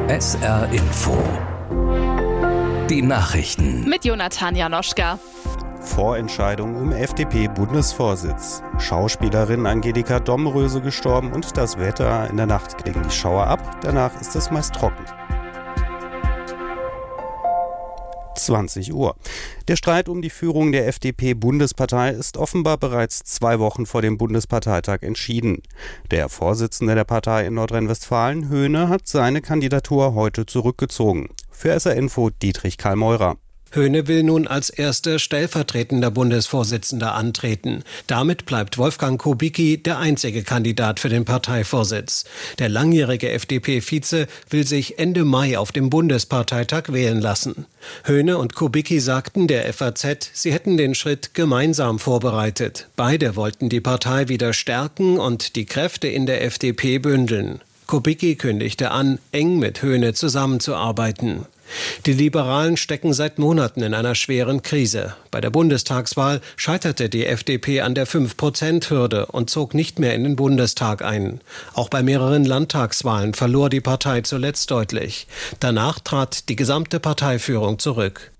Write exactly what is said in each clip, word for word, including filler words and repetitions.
S R Info. Die Nachrichten. Mit Jonathan Janoschka. Vorentscheidung um F D P-Bundesvorsitz. Schauspielerin Angelika Domröse gestorben und das Wetter. In der Nacht klingen die Schauer ab, danach ist es meist trocken. zwanzig Uhr. Der Streit um die Führung der F D P-Bundespartei ist offenbar bereits zwei Wochen vor dem Bundesparteitag entschieden. Der Vorsitzende der Partei in Nordrhein-Westfalen, Höhne, hat seine Kandidatur heute zurückgezogen. Für S R Info Dietrich Karl Meurer. Höhne will nun als erster stellvertretender Bundesvorsitzender antreten. Damit bleibt Wolfgang Kubicki der einzige Kandidat für den Parteivorsitz. Der langjährige F D P-Vize will sich Ende Mai auf dem Bundesparteitag wählen lassen. Höhne und Kubicki sagten der F A Z, sie hätten den Schritt gemeinsam vorbereitet. Beide wollten die Partei wieder stärken und die Kräfte in der F D P bündeln. Kubicki kündigte an, eng mit Höhne zusammenzuarbeiten. Die Liberalen stecken seit Monaten in einer schweren Krise. Bei der Bundestagswahl scheiterte die F D P an der fünf Prozent Hürde und zog nicht mehr in den Bundestag ein. Auch bei mehreren Landtagswahlen verlor die Partei zuletzt deutlich. Danach trat die gesamte Parteiführung zurück.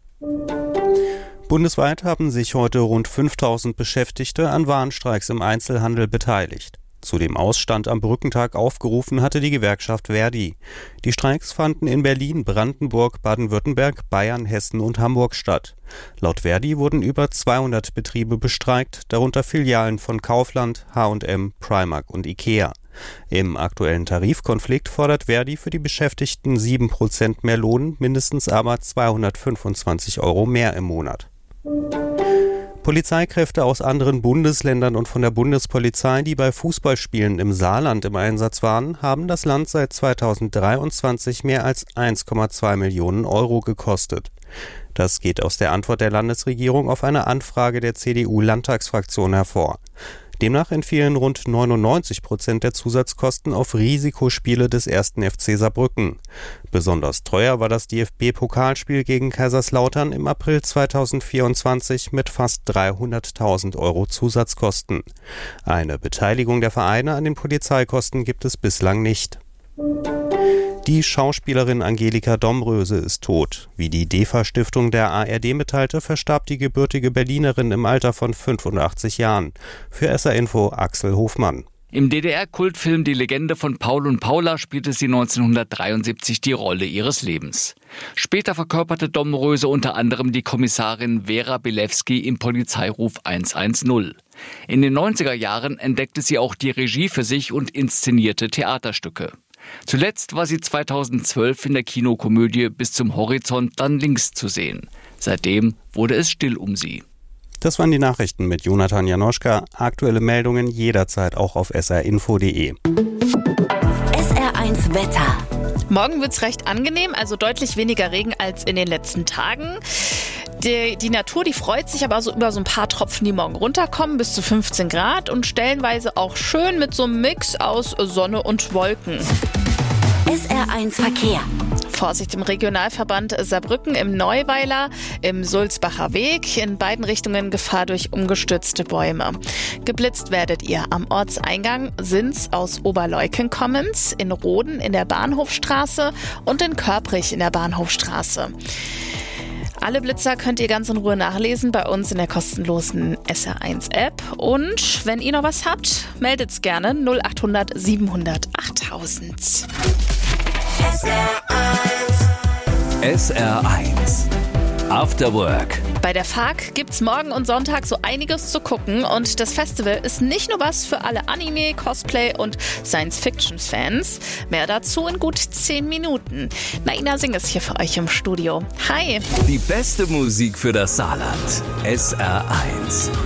Bundesweit haben sich heute rund fünftausend Beschäftigte an Warnstreiks im Einzelhandel beteiligt. Zu dem Ausstand am Brückentag aufgerufen hatte die Gewerkschaft Verdi. Die Streiks fanden in Berlin, Brandenburg, Baden-Württemberg, Bayern, Hessen und Hamburg statt. Laut Verdi wurden über zweihundert Betriebe bestreikt, darunter Filialen von Kaufland, H und M, Primark und Ikea. Im aktuellen Tarifkonflikt fordert Verdi für die Beschäftigten sieben Prozent mehr Lohn, mindestens aber zweihundertfünfundzwanzig Euro mehr im Monat. Polizeikräfte aus anderen Bundesländern und von der Bundespolizei, die bei Fußballspielen im Saarland im Einsatz waren, haben das Land seit zweitausenddreiundzwanzig mehr als eins Komma zwei Millionen Euro gekostet. Das geht aus der Antwort der Landesregierung auf eine Anfrage der C D U-Landtagsfraktion hervor. Demnach entfielen rund neunundneunzig Prozent der Zusatzkosten auf Risikospiele des ersten F C Saarbrücken. Besonders teuer war das D F B-Pokalspiel gegen Kaiserslautern im April zweitausendvierundzwanzig mit fast dreihunderttausend Euro Zusatzkosten. Eine Beteiligung der Vereine an den Polizeikosten gibt es bislang nicht. Die Schauspielerin Angelika Domröse ist tot. Wie die DEFA-Stiftung der A R D mitteilte, verstarb die gebürtige Berlinerin im Alter von fünfundachtzig Jahren. Für S R Info Axel Hofmann. Im D D R-Kultfilm Die Legende von Paul und Paula spielte sie neunzehnhundertdreiundsiebzig die Rolle ihres Lebens. Später verkörperte Domröse unter anderem die Kommissarin Vera Bilewski im Polizeiruf hundertzehn. In den neunziger Jahren entdeckte sie auch die Regie für sich und inszenierte Theaterstücke. Zuletzt war sie zweitausendzwölf in der Kinokomödie Bis zum Horizont dann links zu sehen. Seitdem wurde es still um sie. Das waren die Nachrichten mit Jonathan Janoschka. Aktuelle Meldungen jederzeit auch auf s r info punkt d e. S R eins Wetter. Morgen wird's recht angenehm, also deutlich weniger Regen als in den letzten Tagen. Die, die Natur, die freut sich aber so über so ein paar Tropfen, die morgen runterkommen, bis zu fünfzehn Grad und stellenweise auch schön mit so einem Mix aus Sonne und Wolken. S R eins Verkehr. Vorsicht im Regionalverband Saarbrücken im Neuweiler, im Sulzbacher Weg. In beiden Richtungen Gefahr durch umgestürzte Bäume. Geblitzt werdet ihr am Ortseingang Sins aus Oberleuken kommend, in Roden in der Bahnhofstraße und in Körprich in der Bahnhofstraße. Alle Blitzer könnt ihr ganz in Ruhe nachlesen bei uns in der kostenlosen S R eins App. Und wenn ihr noch was habt, meldet's gerne null acht hundert siebenhundert achttausend. S R eins. S R eins. After Work. Bei der F A K gibt's morgen und Sonntag so einiges zu gucken und das Festival ist nicht nur was für alle Anime, Cosplay und Science-Fiction-Fans. Mehr dazu in gut zehn Minuten. Naina Singh ist hier für euch im Studio. Hi! Die beste Musik für das Saarland. S R eins.